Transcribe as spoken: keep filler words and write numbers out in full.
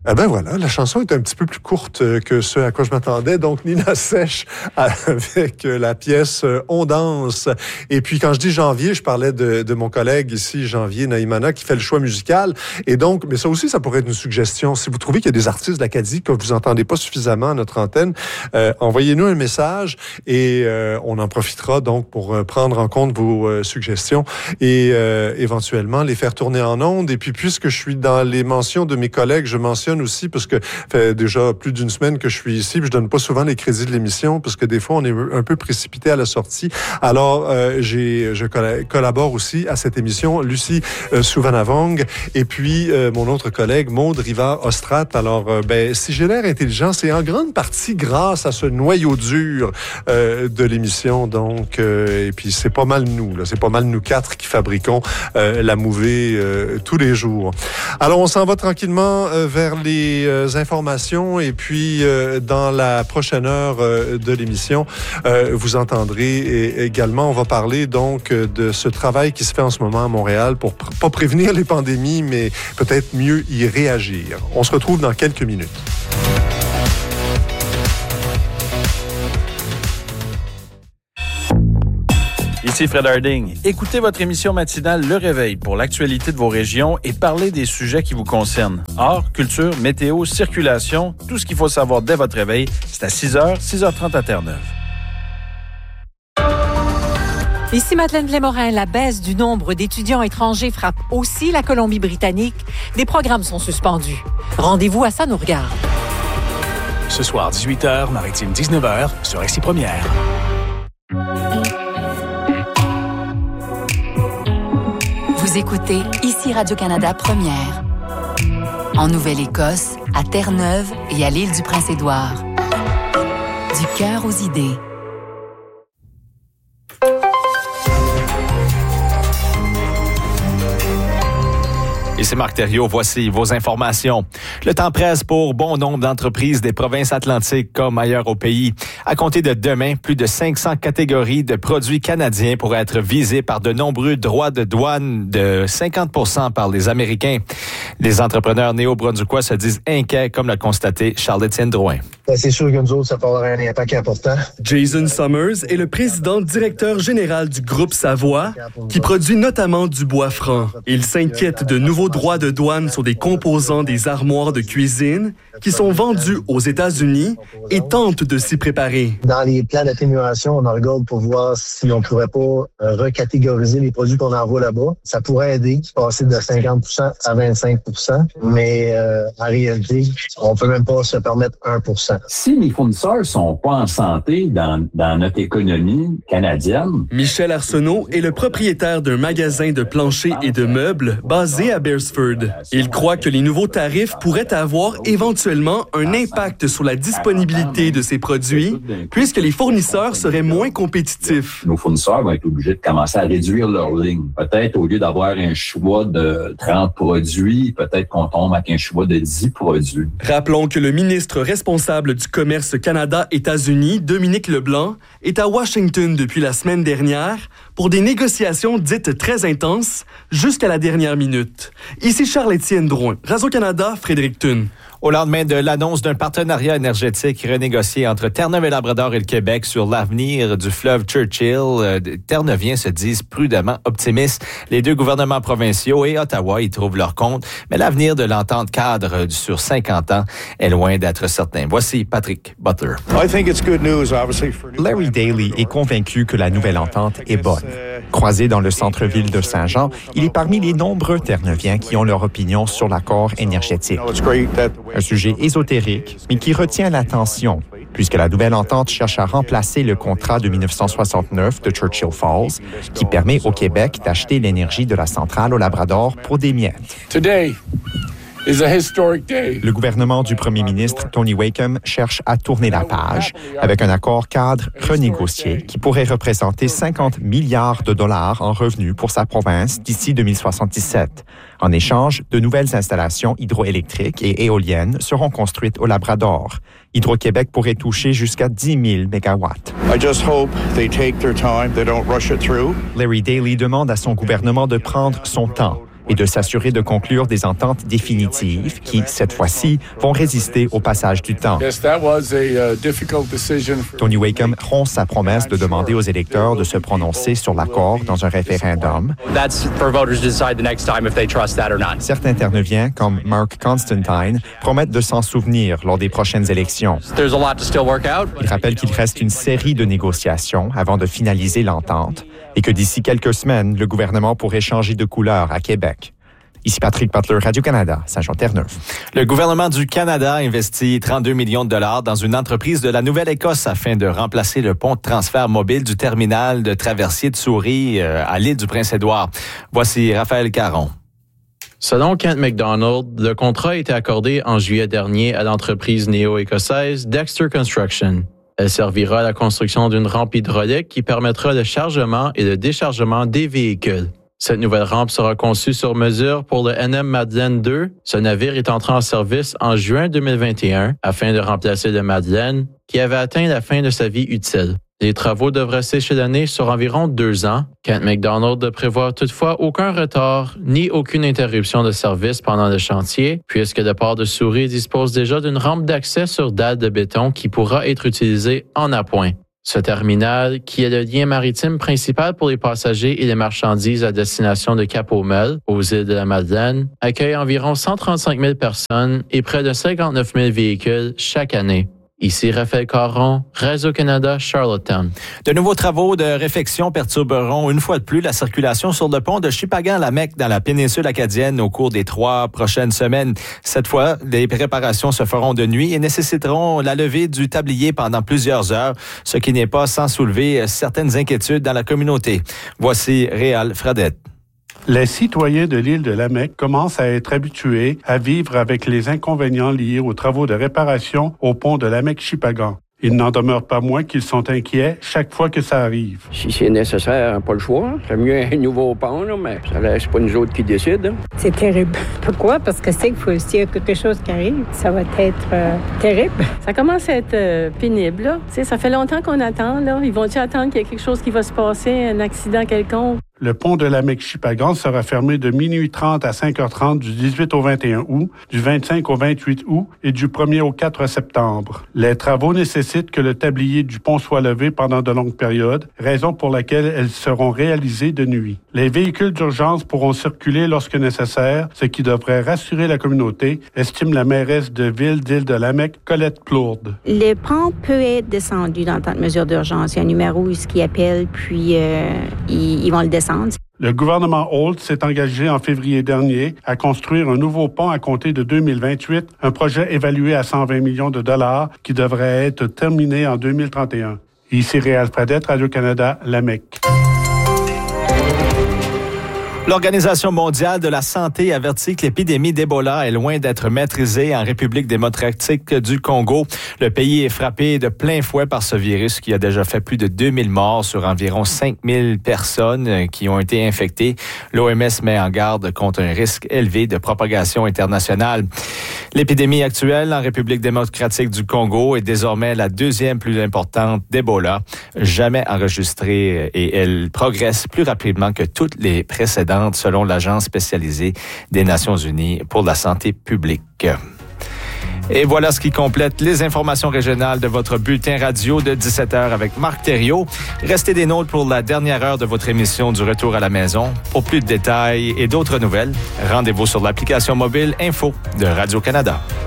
Ah ben voilà, la chanson est un petit peu plus courte que ce à quoi je m'attendais. Donc, Nina Sèche avec la pièce « On danse ». Et puis, quand je dis janvier, je parlais de, de mon collègue ici, Janvier Naïmana, qui fait le choix musical. Et donc, mais ça aussi, ça pourrait être une suggestion. Si vous trouvez qu'il y a des artistes de l'Acadie que vous entendez pas suffisamment à notre antenne, euh, envoyez-nous un message et euh, on en profitera donc pour euh, prendre en compte vos euh, suggestions et euh, éventuellement les faire tourner en ondes. Et puis, puisque je suis dans les mentions de mes collègues, je mentionne aussi, parce que ça fait déjà plus d'une semaine que je suis ici, puis je donne pas souvent les crédits de l'émission, parce que des fois, on est un peu précipité à la sortie. Alors, euh, j'ai, je collabore aussi à cette émission, Lucie euh, Souvanavong, et puis euh, mon autre collègue, Maude Rivard-Ostrat. Alors, euh, ben, si j'ai l'air intelligent, c'est en grande partie grâce à ce noyau dur euh, de l'émission, donc, euh, et puis c'est pas mal nous, là, c'est pas mal nous quatre qui fabriquons euh, la mouvée euh, tous les jours. Alors, on s'en va tranquillement euh, vers les euh, informations et puis euh, dans la prochaine heure euh, de l'émission, euh, vous entendrez et, également, on va parler donc de ce travail qui se fait en ce moment à Montréal pour pr- pas prévenir les pandémies, mais peut-être mieux y réagir. On se retrouve dans quelques minutes. Ici Fred Harding. Écoutez votre émission matinale Le Réveil pour l'actualité de vos régions et parlez des sujets qui vous concernent. Art, culture, météo, circulation, tout ce qu'il faut savoir dès votre réveil, c'est à six heures, six heures trente à Terre-Neuve. Ici Madeleine Lémorin, la baisse du nombre d'étudiants étrangers frappe aussi la Colombie-Britannique. Des programmes sont suspendus. Rendez-vous à Ça nous regarde. Ce soir, dix-huit heures, Maritime dix-neuf heures, sur R C Première. Vous écoutez ici Radio-Canada Première. En Nouvelle-Écosse, à Terre-Neuve et à l'île du Prince-Édouard. Du cœur aux idées. Et c'est Marc Thériault, voici vos informations. Le temps presse pour bon nombre d'entreprises des provinces atlantiques comme ailleurs au pays. À compter de demain, plus de cinq cents catégories de produits canadiens pourraient être visées par de nombreux droits de douane de cinquante pour cent par les Américains. Les entrepreneurs néo-brunswickois se disent inquiets, comme l'a constaté Charles-Étienne Drouin. C'est sûr que nous autres, ça peut avoir un impact important. Jason Summers est le président directeur général du groupe Savoie, qui produit notamment du bois franc. Il s'inquiète de nouveaux droits de douane sur des composants des armoires de cuisine qui sont vendus aux États-Unis et tente de s'y préparer. Dans les plans d'atténuation, on en regarde pour voir si on pourrait pas euh, recatégoriser les produits qu'on envoie là-bas. Ça pourrait aider, passer de cinquante pour cent à vingt-cinq pour cent, mais euh, en réalité, on peut même pas se permettre un pour cent. Si les fournisseurs sont pas en santé dans, dans notre économie canadienne... Michel Arsenault est le propriétaire d'un magasin de planchers et de meubles basé à Beresford. Il croit que les nouveaux tarifs pourraient avoir éventuellement un impact sur la disponibilité de ces produits, puisque les fournisseurs seraient moins compétitifs. Nos fournisseurs vont être obligés de commencer à réduire leur ligne. Peut-être, au lieu d'avoir un choix de trente produits, peut-être qu'on tombe avec un choix de dix produits. Rappelons que le ministre responsable du commerce Canada-États-Unis, Dominique Leblanc, est à Washington depuis la semaine dernière pour des négociations dites très intenses jusqu'à la dernière minute. Ici Charles-Étienne Drouin, Radio-Canada, Fredericton. Au lendemain de l'annonce d'un partenariat énergétique renégocié entre Terre-Neuve et Labrador et le Québec sur l'avenir du fleuve Churchill, euh, Terre-Neuviens se disent prudemment optimistes. Les deux gouvernements provinciaux et Ottawa y trouvent leur compte, mais l'avenir de l'entente cadre sur cinquante ans est loin d'être certain. Voici Patrick Butler. Larry Daly est convaincu que la nouvelle entente est bonne. Croisé dans le centre-ville de Saint-Jean, il est parmi les nombreux Terre-Neuviens qui ont leur opinion sur l'accord énergétique. Un sujet ésotérique, mais qui retient l'attention, puisque la nouvelle entente cherche à remplacer le contrat de dix-neuf cent soixante-neuf de Churchill Falls, qui permet au Québec d'acheter l'énergie de la centrale au Labrador pour des miettes. Le gouvernement du premier ministre, Tony Wakeham, cherche à tourner la page avec un accord cadre renégocié qui pourrait représenter cinquante milliards de dollars en revenus pour sa province d'ici deux mille soixante-dix-sept. En échange, de nouvelles installations hydroélectriques et éoliennes seront construites au Labrador. Hydro-Québec pourrait toucher jusqu'à dix mille mégawatts. Larry Daly demande à son gouvernement de prendre son temps et de s'assurer de conclure des ententes définitives qui, cette fois-ci, vont résister au passage du temps. Tony Wakeham rompt sa promesse de demander aux électeurs de se prononcer sur l'accord dans un référendum. Certains intervenants, comme Mark Constantine, promettent de s'en souvenir lors des prochaines élections. Il rappelle qu'il reste une série de négociations avant de finaliser l'entente et que d'ici quelques semaines, le gouvernement pourrait changer de couleur à Québec. Ici Patrick Butler, Radio-Canada, Saint-Jean-Terre-Neuve. Le gouvernement du Canada investit trente-deux millions de dollars dans une entreprise de la Nouvelle-Écosse afin de remplacer le pont de transfert mobile du terminal de traversier de Souris à l'île du Prince-Édouard. Voici Raphaël Caron. Selon Kent McDonald, le contrat a été accordé en juillet dernier à l'entreprise néo-écossaise Dexter Construction. Elle servira à la construction d'une rampe hydraulique qui permettra le chargement et le déchargement des véhicules. Cette nouvelle rampe sera conçue sur mesure pour le N M Madeleine deux. Ce navire est entré en service en juin deux mille vingt et un afin de remplacer le Madeleine qui avait atteint la fin de sa vie utile. Les travaux devraient s'échelonner sur environ deux ans. Kent McDonald ne prévoit toutefois aucun retard ni aucune interruption de service pendant le chantier, puisque le port de Souris dispose déjà d'une rampe d'accès sur dalle de béton qui pourra être utilisée en appoint. Ce terminal, qui est le lien maritime principal pour les passagers et les marchandises à destination de Cap-aux-Melles, aux îles de la Madeleine, accueille environ cent trente-cinq mille personnes et près de cinquante-neuf mille véhicules chaque année. Ici Raphaël Caron, Radio-Canada, Charlottetown. De nouveaux travaux de réfection perturberont une fois de plus la circulation sur le pont de Shippagan-Lamec dans la péninsule acadienne au cours des trois prochaines semaines. Cette fois, les réparations se feront de nuit et nécessiteront la levée du tablier pendant plusieurs heures, ce qui n'est pas sans soulever certaines inquiétudes dans la communauté. Voici Réal Fradette. Les citoyens de l'île de Lamec commencent à être habitués à vivre avec les inconvénients liés aux travaux de réparation au pont de Lamec-Shippagan. Il n'en demeure pas moins qu'ils sont inquiets chaque fois que ça arrive. Si c'est nécessaire, pas le choix. C'est mieux un nouveau pont, là, mais ça, c'est pas nous autres qui décident. C'est terrible. Pourquoi? Parce que c'est qu'il faut s'il y a quelque chose qui arrive, ça va être euh, terrible. Ça commence à être euh, pénible, là. Tu sais, ça fait longtemps qu'on attend, là. Ils vont-ils attendre qu'il y ait quelque chose qui va se passer, un accident quelconque? Le pont de Lamec-Shippagan sera fermé de minuit trente à cinq heures trente du dix-huit au vingt et un août, du vingt-cinq au vingt-huit août et du premier au quatre septembre. Les travaux nécessitent que le tablier du pont soit levé pendant de longues périodes, raison pour laquelle elles seront réalisées de nuit. Les véhicules d'urgence pourront circuler lorsque nécessaire, ce qui devrait rassurer la communauté, estime la mairesse de ville d'Île-de-Lamec, Colette Plourde. Le pont peut être descendu dans le temps de mesure d'urgence. Il y a un numéro qui appelle, puis euh, ils, ils vont le descendre. Le gouvernement Holt s'est engagé en février dernier à construire un nouveau pont à compter de deux mille vingt-huit, un projet évalué à cent vingt millions de dollars qui devrait être terminé en deux mille trente et un. Ici Réal Fradette, Radio-Canada, Lamec. L'Organisation mondiale de la santé avertit que l'épidémie d'Ebola est loin d'être maîtrisée en République démocratique du Congo. Le pays est frappé de plein fouet par ce virus qui a déjà fait plus de deux mille morts sur environ cinq mille personnes qui ont été infectées. L'O M S met en garde contre un risque élevé de propagation internationale. L'épidémie actuelle en République démocratique du Congo est désormais la deuxième plus importante d'Ebola jamais enregistrée et elle progresse plus rapidement que toutes les précédentes selon l'Agence spécialisée des Nations unies pour la santé publique. Et voilà ce qui complète les informations régionales de votre bulletin radio de dix-sept heures avec Marc Thériault. Restez des nôtres pour la dernière heure de votre émission du Retour à la maison. Pour plus de détails et d'autres nouvelles, rendez-vous sur l'application mobile Info de Radio-Canada.